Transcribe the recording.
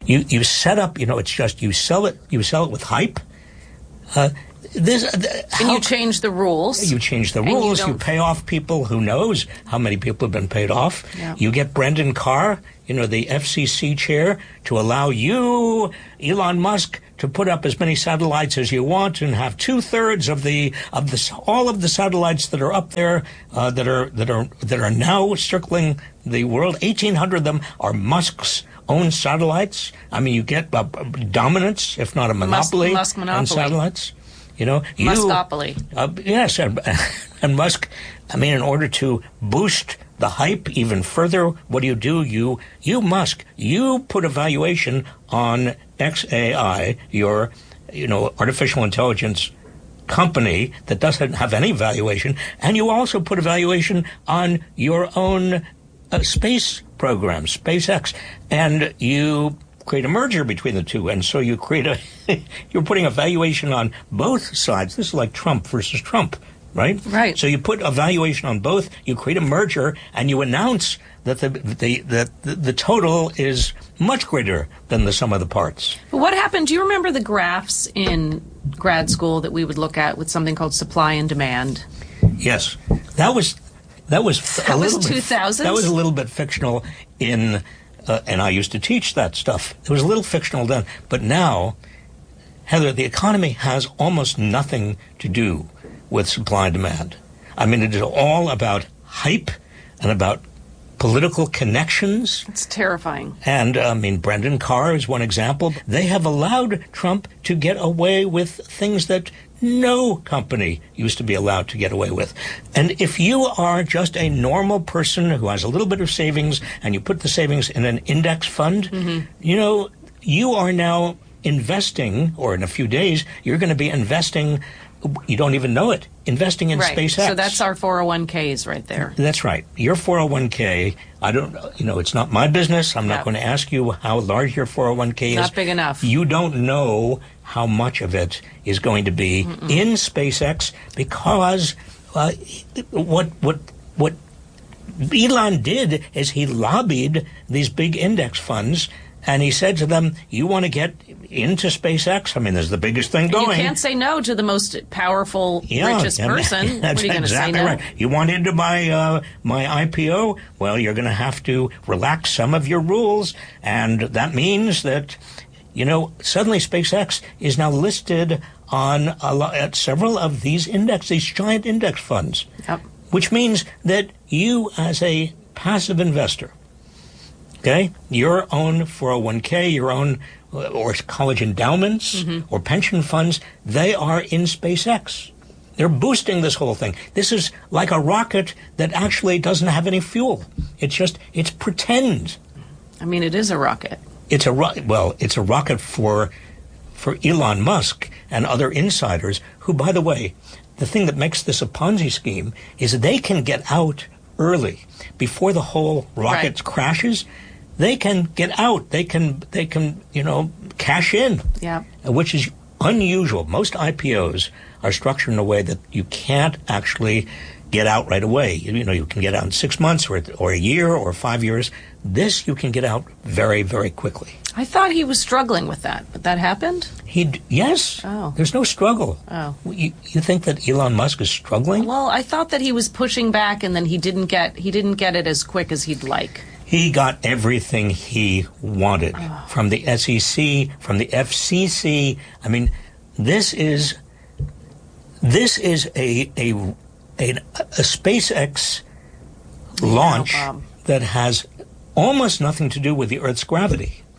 You set up, it's just you sell it with hype. And you change the rules. You change the rules. You pay off people. Who knows how many people have been paid off? Yeah. You get Brendan Carr, the FCC chair, to allow you, Elon Musk, to put up as many satellites as you want and have 2/3 of all of the satellites that are up there that are now circling the world. 1,800 of them are Musk's own satellites. I mean, you get dominance, if not a monopoly, Musk monopoly. on satellites. Muskopoly. Yes, and Musk, in order to boost the hype even further, what do? You Musk, you put a valuation on XAI, your, artificial intelligence company that doesn't have any valuation, and you also put a valuation on your own space program, SpaceX, and you create a merger between the two, and so you create you're putting a valuation on both sides. This is like Trump versus Trump, right? Right. So you put a valuation on both, you create a merger, and you announce that the total is much greater than the sum of the parts. But what happened? Do you remember the graphs in grad school that we would look at with something called supply and demand? Yes, that was 2000s? That was a little bit fictional and I used to teach that stuff. It was a little fictional then, but now, Heather, the economy has almost nothing to do with supply and demand. It is all about hype and about political connections. It's terrifying. And, Brendan Carr is one example. They have allowed Trump to get away with things that no company used to be allowed to get away with. And if you are just a normal person who has a little bit of savings and you put the savings in an index fund, you are now investing, or in a few days, you're going to be investing, you don't even know it, investing in SpaceX. So that's our 401ks right there. That's right. Your 401k, I don't, it's not my business. I'm not going to ask you how large your 401k is. Not big enough. You don't know how much of it is going to be in SpaceX because what Elon did is he lobbied these big index funds. And he said to them, you want to get into SpaceX? There's the biggest thing going. You can't say no to the most powerful, richest person. That's what are you going to exactly say no? right. You want into my IPO? Well, you're going to have to relax some of your rules. And that means that, suddenly SpaceX is now listed on at several of these giant index funds. Yep. Which means that you, as a passive investor, okay, your own 401k, your own or college endowments or pension funds, they are in SpaceX. They're boosting this whole thing. This is like a rocket that actually doesn't have any fuel. It's pretend. It is a rocket. It's a rocket for Elon Musk and other insiders who, by the way, the thing that makes this a Ponzi scheme is that they can get out early before the whole rocket crashes. They can get out. They can cash in. Yeah. Which is unusual. Most IPOs are structured in a way that you can't actually get out right away. You can get out in 6 months or a year or 5 years. This you can get out very, very quickly. I thought he was struggling with that, but that happened? Yes. Oh. There's no struggle. Oh. You think that Elon Musk is struggling? Well, I thought that he was pushing back and then he didn't get it as quick as he'd like. He got everything he wanted from the SEC, from the FCC. This is a SpaceX launch that has almost nothing to do with the Earth's gravity.